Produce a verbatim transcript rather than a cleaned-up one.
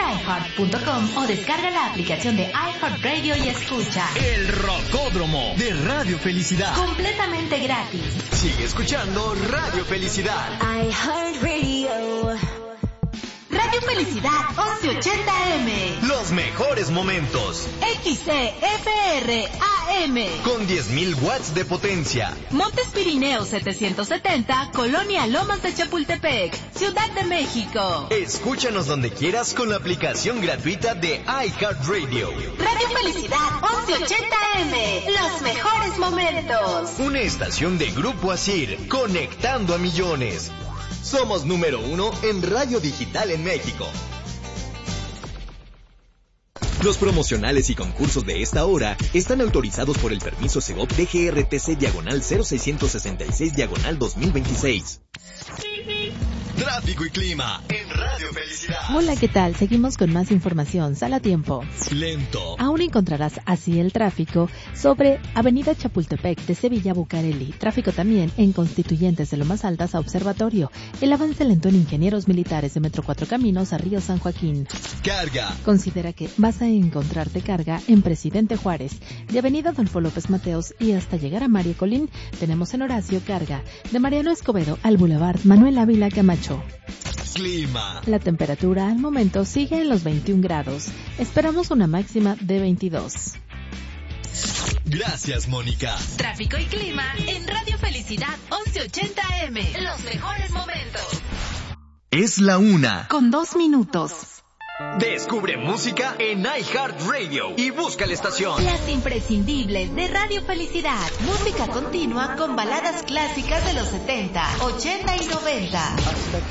iheart punto com o descarga la aplicación de iHeartRadio y escucha El Rocódromo de Radio Felicidad. completamente gratis. Sigue escuchando Radio Felicidad. iHeartRadio. Radio Felicidad once ochenta eme. Los mejores momentos. X C F R A M. Con diez mil watts de potencia. Montes Pirineos setecientos setenta, Colonia Lomas de Chapultepec, Ciudad de México. Escúchanos donde quieras con la aplicación gratuita de iHeartRadio. Radio Felicidad once ochenta eme. Los mejores momentos. Una estación de Grupo Asir, conectando a millones. Somos número uno en radio digital en México. Los promocionales y concursos de esta hora están autorizados por el permiso Segov D G R T C diagonal cero seiscientos sesenta y seis diagonal dos mil veintiséis. Tráfico y clima en Radio Felicidad. Hola, ¿qué tal? Seguimos con más información. Sal a tiempo. Lento. Aún encontrarás así el tráfico sobre Avenida Chapultepec de Sevilla a Bucareli. Tráfico también en Constituyentes de Lomas Altas a Observatorio. El avance lento en Ingenieros Militares de Metro Cuatro Caminos a Río San Joaquín. Carga. Considera que vas a encontrarte carga en Presidente Juárez. De Avenida Adolfo López Mateos y hasta llegar a María Colín tenemos en Horacio carga. De Mariano Escobedo al Boulevard Manuel Ávila Camacho. Clima. La temperatura al momento sigue en los veintiún grados. Esperamos una máxima de veintidós. Gracias, Mónica. Tráfico y clima en Radio Felicidad once ochenta eme. Los mejores momentos. Es la una. Con dos minutos. Descubre música en iHeartRadio y busca la estación. Las imprescindibles de Radio Felicidad. Música continua con baladas clásicas de los setenta, ochenta y noventa.